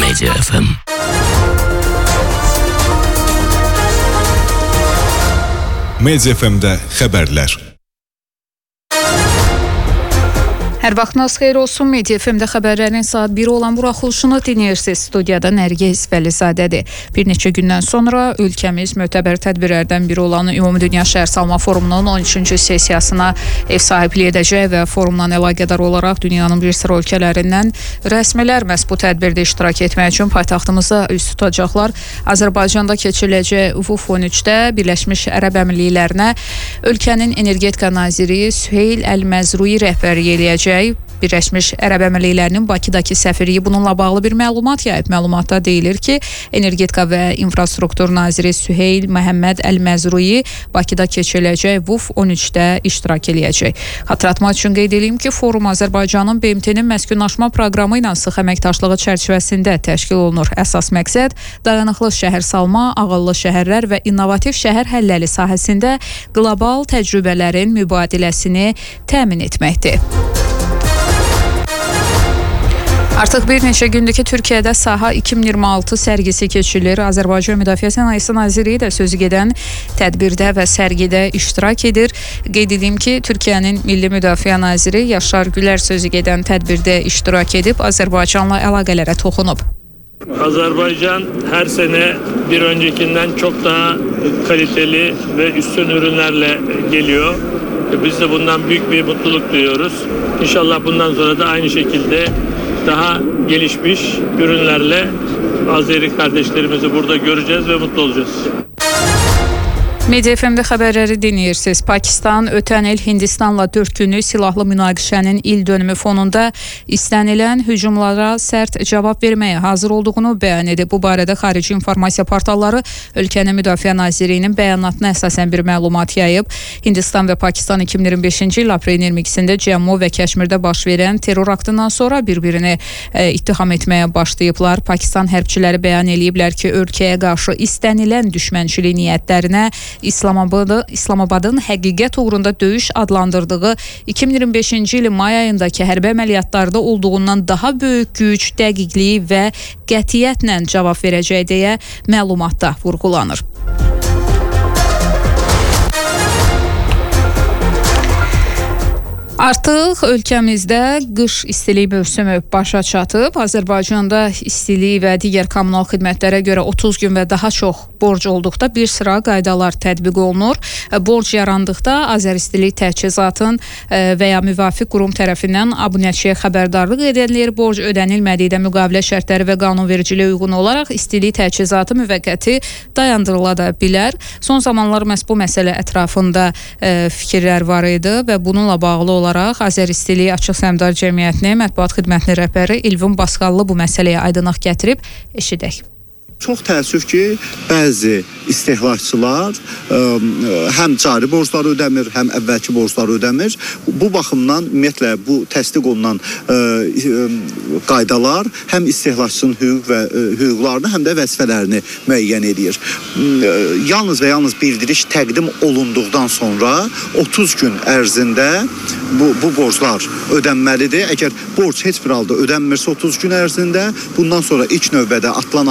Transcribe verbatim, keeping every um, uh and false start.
Media F M. Media F M-də xəbərlər. Hər vaxtınız xeyir olsun. Media F M-də xəbərlərin saat bir olan buraxılışını dinləyirsiniz. Studiyada Nərgiz Vəlizadədir. Bir neçə gündən sonra ölkəmiz mötəbər tədbirlərdən biri olan Ümumi Dünya Şəhərsalma Forumunun on üçüncü sessiyasına ev sahibliyi edəcək və forumla əlaqədar olaraq dünyanın bir sıra ölkələrindən rəsmilər məhz bu tədbirdə iştirak etmək üçün paytaxtımıza üz tutacaqlar. Azərbaycanda keçiriləcək V U F on üçdə Birləşmiş Ərəb Əmirliklərinə ölkənin energetika naziri Süheyl Əl-Məzrui rəhbərlik eləyəcək. Birləşmiş Ərəb Əmirliklərinin Bakıdakı səfirliyi bununla bağlı bir məlumat yayıb. Məlumatda deyilir ki, Energetika və İnfrastruktur naziri Süheyl Məhəmməd Əl-Məzrui Bakıda keçiriləcək V U F on üçdə iştirak eləyəcək. Xatırlatmaq üçün qeyd edeyim ki, forum Azərbaycanın B M T-nin məskunlaşma proqramı ilə sıx əməkdaşlığı çərçivəsində təşkil olunur. Əsas məqsəd dayanıqlı şəhərsalma, ağıllı şəhərlər və innovativ şəhər həlləri sahəsində qlobal təcrübələrin mübadiləsini təmin etməkdir. Artıq bir neçə gündür ki, Türkiyədə Saha iki min iyirmi altı sərgisi keçirilir. Azərbaycan Müdafiə Sənayesi Nazirliyi də sözü gedən tədbirdə və sərgidə iştirak edir. Qeyd edeyim ki, Türkiyənin Milli Müdafiə Naziri Yaşar Gülər sözü gedən tədbirdə iştirak edib, Azərbaycanla əlaqələrə toxunub. Azerbaycan her sene bir öncekinden çok daha kaliteli ve üstün ürünlerle geliyor. Biz de bundan büyük bir mutluluk duyuyoruz. İnşallah bundan sonra da aynı şekilde daha gelişmiş ürünlerle Azeri kardeşlerimizi burada göreceğiz ve mutlu olacağız. Media F M-də xəbərləri dinləyirsiniz. Pakistan ötən il Hindistanla dörd günlük silahlı münaqişənin il dönümü fonunda istənilən hücumlara sərt cavab verməyə hazır olduğunu bəyan edib. Bu barədə xarici informasiya portalları ölkənin Müdafiə Nazirliyinin bəyanatına əsasən bir məlumat yayıb. Hindistan və Pakistan iki min iyirmi beşinci il aprelin iyirmi ikisində Cəmmu və Kəşmirdə baş verən terror aktından sonra bir-birini e, ittiham etməyə başlayıblar. Pakistan hərbçiləri bəyan ediblər ki, ölkəyə qarşı istənilən düşmənçilik niyyətlərinə İslamabadın, İslamabadın həqiqət uğrunda döyüş adlandırdığı iki min iyirmi beşinci ilin may ayındakı hərbi əməliyyatlarda olduğundan daha böyük güc, dəqiqliyi və qətiyyətlə cavab verəcək deyə məlumatda vurğulanır. Artıq ölkəmizdə qış istilik mövsümü başa çatıb. Azərbaycanda istilik və digər kommunal xidmətlərə görə otuz gün və daha çox borc olduqda bir sıra qaydalar tətbiq olunur. Borc yarandıqda Azəristilik Təchizatın və ya müvafiq qurum tərəfindən abunəçiyə xəbərdarlıq edilir. Borc ödənilmədikdə müqavilə şərtləri və qanunvericiliyə uyğun olaraq istilik təchizatı müvəqqəti dayandırıla da bilər. Son zamanlar məhz bu məsələ ətrafında fikirlər var idi və bununla bağlı olaraq Azəristiliyi Açıq Səhmdar Cəmiyyətinin mətbuat xidmətinin rəhbəri İlvin Basqallı bu məsələyə aydınlıq gətirib. Eşidək. Çox təəssüf ki, bəzi istehlakçılar ə, həm cari borcları ödəmir, həm əvvəlki borcları ödəmir. Bu baxımdan ümumiyyətlə bu təsdiq olunan ə, ə, qaydalar həm istehlakçının hüquq və ə, hüquqlarını, həm də vəzifələrini müəyyən edir. Ə, yalnız və yalnız bildiriş təqdim olunduqdan sonra otuz gün ərzində bu, bu borclar ödənməlidir. Əgər borc heç bir halda ödənmirsə otuz gün ərzində, bundan sonra ilk növbədə atılan